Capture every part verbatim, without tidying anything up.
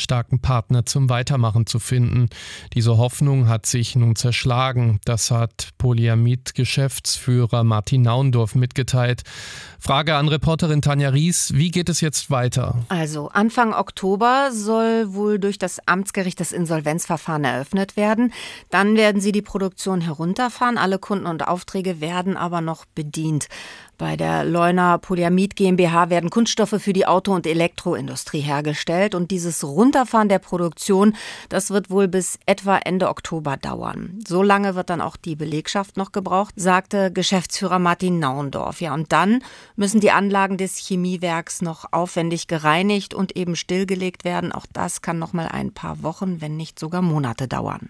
finanzstarken Partner zum Weitermachen zu finden. Diese Hoffnung hat sich nun zerschlagen. Das hat Polyamid-Geschäftsführer Martin Nauendorf mitgeteilt. Frage an Reporterin Tanja Ries, wie geht es jetzt weiter? Also Anfang Oktober soll wohl durch das Amtsgericht das Insolvenzverfahren eröffnet werden. Dann werden sie die Produktion herunterfahren. Alle Kunden und Aufträge werden aber noch bedient. Bei der Leuna Polyamid GmbH werden Kunststoffe für die Auto- und Elektroindustrie hergestellt. Und dieses Runterfahren der Produktion, das wird wohl bis etwa Ende Oktober dauern. So lange wird dann auch die Belegschaft noch gebraucht, sagte Geschäftsführer Martin Nauendorf. Ja, und dann müssen die Anlagen des Chemiewerks noch aufwendig gereinigt und eben stillgelegt werden. Auch das kann noch mal ein paar Wochen, wenn nicht sogar Monate dauern.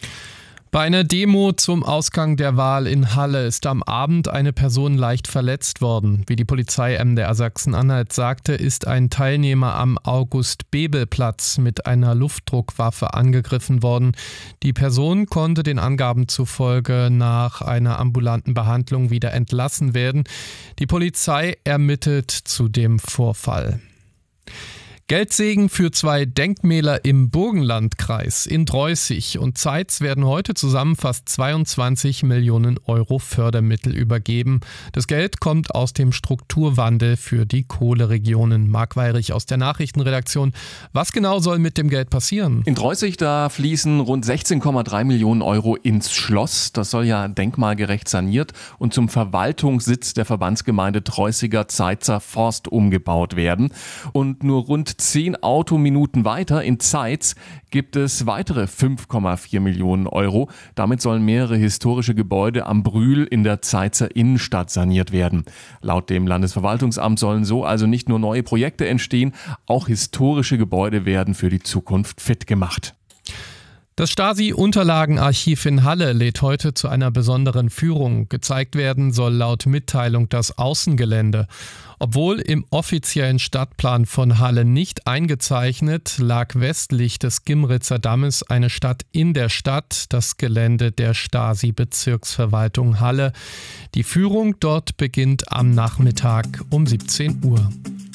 Bei einer Demo zum Ausgang der Wahl in Halle ist am Abend eine Person leicht verletzt worden. Wie die Polizei M D R Sachsen-Anhalt sagte, ist ein Teilnehmer am August-Bebel-Platz mit einer Luftdruckwaffe angegriffen worden. Die Person konnte den Angaben zufolge nach einer ambulanten Behandlung wieder entlassen werden. Die Polizei ermittelt zu dem Vorfall. Geldsegen für zwei Denkmäler im Burgenlandkreis. In Dreußig und Zeitz werden heute zusammen fast zweiundzwanzig Millionen Euro Fördermittel übergeben. Das Geld kommt aus dem Strukturwandel für die Kohleregionen. Marc Weyrich aus der Nachrichtenredaktion. Was genau soll mit dem Geld passieren? In Dreußig, da fließen rund sechzehn Komma drei Millionen Euro ins Schloss. Das soll ja denkmalgerecht saniert und zum Verwaltungssitz der Verbandsgemeinde Dreußiger Zeitzer Forst umgebaut werden. Und nur rund zehn Autominuten weiter in Zeitz gibt es weitere fünf Komma vier Millionen Euro. Damit sollen mehrere historische Gebäude am Brühl in der Zeitzer Innenstadt saniert werden. Laut dem Landesverwaltungsamt sollen so also nicht nur neue Projekte entstehen, auch historische Gebäude werden für die Zukunft fit gemacht. Das Stasi-Unterlagenarchiv in Halle lädt heute zu einer besonderen Führung. Gezeigt werden soll laut Mitteilung das Außengelände. Obwohl im offiziellen Stadtplan von Halle nicht eingezeichnet, lag westlich des Gimritzer Dammes eine Stadt in der Stadt, das Gelände der Stasi-Bezirksverwaltung Halle. Die Führung dort beginnt am Nachmittag um siebzehn Uhr.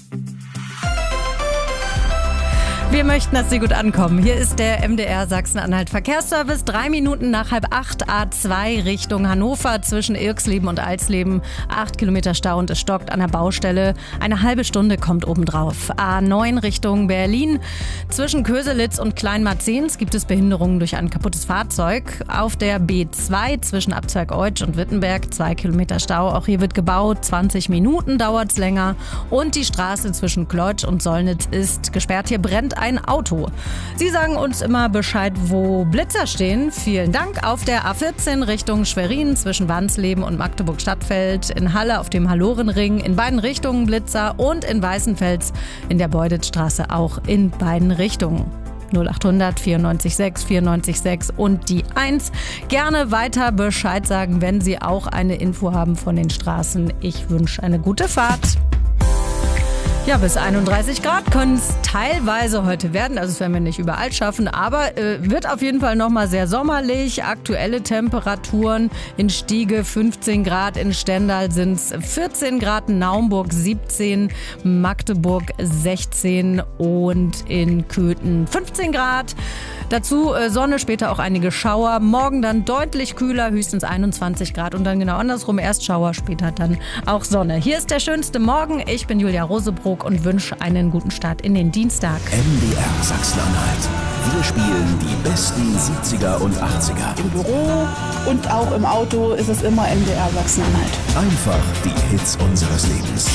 Wir möchten, dass Sie gut ankommen. Hier ist der M D R Sachsen-Anhalt Verkehrsservice. Drei Minuten nach halb acht, A zwei Richtung Hannover zwischen Irxleben und Alsleben. Acht Kilometer Stau und es stockt an der Baustelle. Eine halbe Stunde kommt obendrauf. A neun Richtung Berlin. Zwischen Köselitz und Kleinmarzens gibt es Behinderungen durch ein kaputtes Fahrzeug. Auf der B zwei zwischen Abzweig Eutsch und Wittenberg. Zwei Kilometer Stau. Auch hier wird gebaut. zwanzig Minuten dauert es länger. Und die Straße zwischen Kleutsch und Sollnitz ist gesperrt. Hier brennt ein Auto. Sie sagen uns immer Bescheid, wo Blitzer stehen. Vielen Dank. Auf der A vierzehn Richtung Schwerin zwischen Wansleben und Magdeburg-Stadtfeld. In Halle auf dem Hallorenring in beiden Richtungen Blitzer und in Weißenfels in der Beuditstraße auch in beiden Richtungen. null achthundert vierundneunzig sechs vierundneunzig sechs und die eins. Gerne weiter Bescheid sagen, wenn Sie auch eine Info haben von den Straßen. Ich wünsche eine gute Fahrt. Ja, bis einunddreißig Grad können es teilweise heute werden. Also das werden wir nicht überall schaffen, aber äh, wird auf jeden Fall nochmal sehr sommerlich. Aktuelle Temperaturen in Stiege fünfzehn Grad, in Stendal sind es vierzehn Grad, Naumburg siebzehn, Magdeburg sechzehn und in Köthen fünfzehn Grad. Dazu äh, Sonne, später auch einige Schauer. Morgen dann deutlich kühler, höchstens einundzwanzig Grad und dann genau andersrum. Erst Schauer, später dann auch Sonne. Hier ist der schönste Morgen. Ich bin Julia Rosebrook und wünsche einen guten Start in den Dienstag. M D R Sachsen-Anhalt. Wir spielen die besten siebziger und achtziger. Im Büro und auch im Auto ist es immer M D R Sachsen-Anhalt. Einfach die Hits unseres Lebens.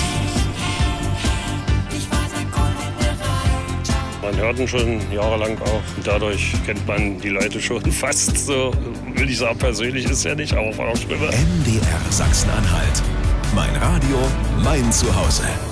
Man hört ihn schon jahrelang auch. Dadurch kennt man die Leute schon fast so. Will ich sagen, persönlich ist ja nicht, aber von der Stimme. M D R Sachsen-Anhalt. Mein Radio, mein Zuhause.